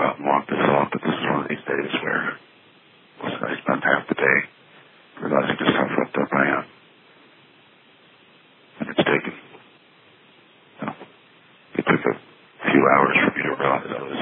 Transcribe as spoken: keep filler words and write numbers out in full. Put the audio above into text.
out and walk this off, but this is one of these days where I spent half the day realizing just how fucked up I am. And it's taken, you know, it took a few hours for me to realize I was